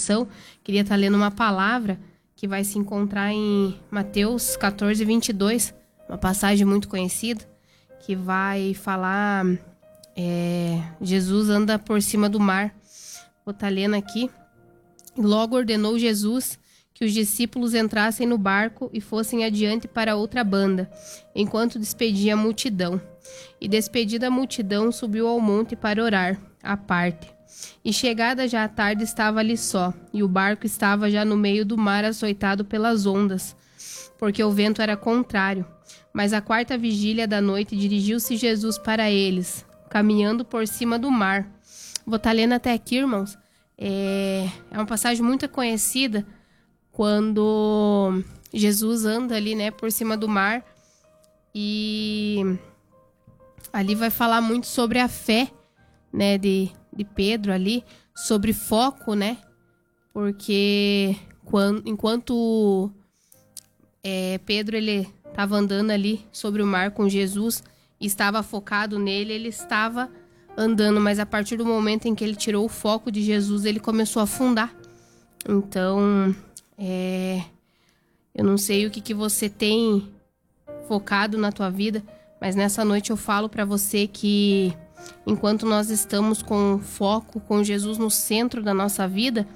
programação, queria estar lendo uma palavra que vai se encontrar em Mateus 14, 22, uma passagem muito conhecida, que vai falar, Jesus anda por cima do mar. Vou estar lendo aqui. Logo ordenou Jesus que os discípulos entrassem no barco e fossem adiante para outra banda, enquanto despedia a multidão. E despedida a multidão, subiu ao monte para orar, à parte. E chegada já a tarde, estava ali só, e o barco estava já no meio do mar, açoitado pelas ondas, porque o vento era contrário. Mas à quarta vigília da noite dirigiu-se Jesus para eles, caminhando por cima do mar. Vou estar lendo até aqui, irmãos. É uma passagem muito conhecida, quando Jesus anda ali, né, por cima do mar, e ali vai falar muito sobre a fé, né, de Pedro ali, sobre foco, né, porque enquanto Pedro ele estava andando ali sobre o mar com Jesus e estava focado nele, ele estava andando, mas a partir do momento em que ele tirou o foco de Jesus, ele começou a afundar. Então, eu não sei o que você tem focado na tua vida, mas nessa noite eu falo para você que enquanto nós estamos com foco, com Jesus no centro da nossa vida,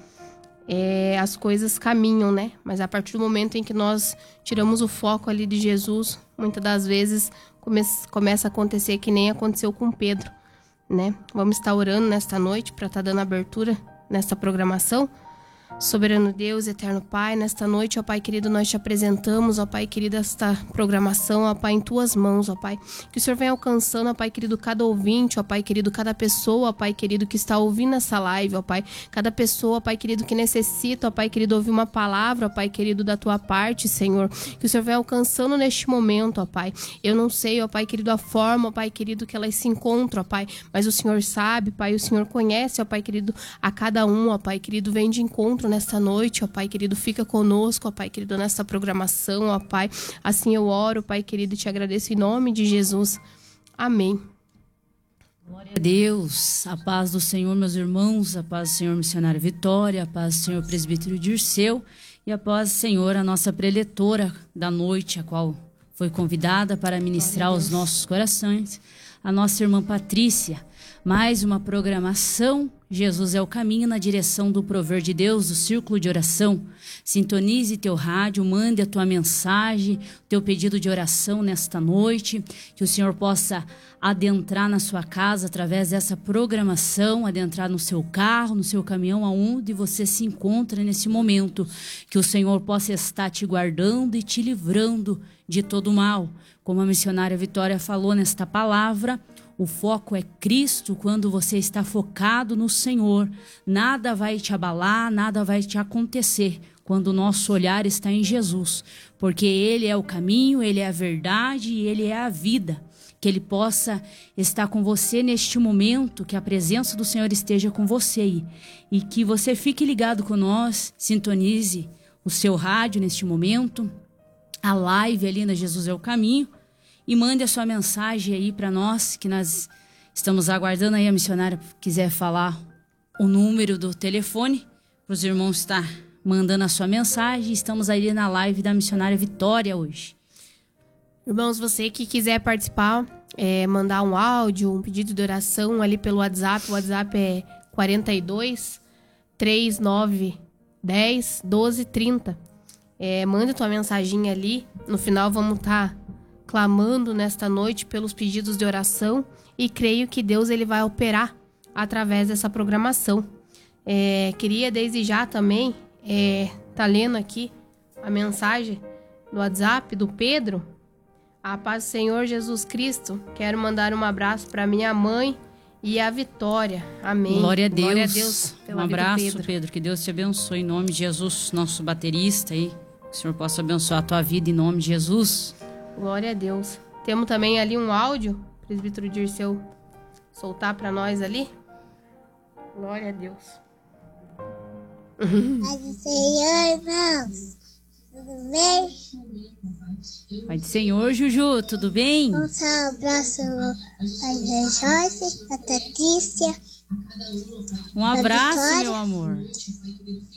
as coisas caminham, né? Mas a partir do momento em que nós tiramos o foco ali de Jesus, muitas das vezes começa a acontecer que nem aconteceu com Pedro, né? Vamos estar orando nesta noite para estar dando abertura nesta programação. Soberano Deus, eterno Pai, nesta noite, ó Pai querido, nós te apresentamos, ó Pai querido, esta programação, ó Pai, em tuas mãos, ó Pai. Que o Senhor venha alcançando, ó Pai querido, cada ouvinte, ó Pai querido, cada pessoa, ó Pai querido, que está ouvindo essa live, ó Pai. Cada pessoa, ó Pai querido, que necessita, ó Pai querido, ouvir uma palavra, ó Pai querido, da tua parte, Senhor. Que o Senhor venha alcançando neste momento, ó Pai. Eu não sei, ó Pai querido, a forma, ó Pai querido, que elas se encontram, ó Pai. Mas o Senhor sabe, Pai, o Senhor conhece, ó Pai querido, a cada um, ó Pai querido, vem de encontro nesta noite, ó Pai querido, fica conosco, ó Pai querido, nessa programação, ó Pai. Assim eu oro, Pai querido, e te agradeço em nome de Jesus. Amém. Glória a Deus, a paz do Senhor, meus irmãos, a paz do Senhor, missionário Vitória, a paz do Senhor, presbítero Dirceu, e a paz do Senhor, a nossa preletora da noite, a qual foi convidada para ministrar aos nossos corações, a nossa irmã Patrícia. Mais uma programação, Jesus é o caminho, na direção do Prover de Deus, do Círculo de Oração. Sintonize teu rádio, mande a tua mensagem, teu pedido de oração nesta noite, que o Senhor possa adentrar na sua casa através dessa programação, adentrar no seu carro, no seu caminhão, aonde você se encontra nesse momento, que o Senhor possa estar te guardando e te livrando de todo mal. Como a missionária Vitória falou nesta palavra, o foco é Cristo. Quando você está focado no Senhor, nada vai te abalar, nada vai te acontecer quando o nosso olhar está em Jesus, porque Ele é o caminho, Ele é a verdade e Ele é a vida. Que Ele possa estar com você neste momento, que a presença do Senhor esteja com você e que você fique ligado com nós, sintonize o seu rádio neste momento, a live ali na Jesus é o Caminho, e mande a sua mensagem aí para nós, que nós estamos aguardando aí a missionária quiser falar o número do telefone, para os irmãos estar mandando a sua mensagem. Estamos aí na live da missionária Vitória hoje. Irmãos, você que quiser participar, mandar um áudio, um pedido de oração ali pelo WhatsApp, o WhatsApp é 42 39 10 12 30. Manda tua mensagem ali, no final vamos estar clamando nesta noite pelos pedidos de oração e creio que Deus ele vai operar através dessa programação. Queria desde já também tá lendo aqui a mensagem do WhatsApp do Pedro. A paz do Senhor Jesus Cristo. Quero mandar um abraço para minha mãe e a Vitória. Amém. Glória a Deus. Glória a Deus. Um abraço, Pedro. Que Deus te abençoe em nome de Jesus, nosso baterista aí. Que o Senhor possa abençoar a tua vida em nome de Jesus. Glória a Deus. Temos também ali um áudio, presbítero Dirceu soltar para nós ali. Glória a Deus. Paz do Senhor, irmãos. Tudo bem? Pai do Senhor, Juju, tudo bem? Um abraço a Joyce, a Patrícia. Um abraço, Vitória. meu amor.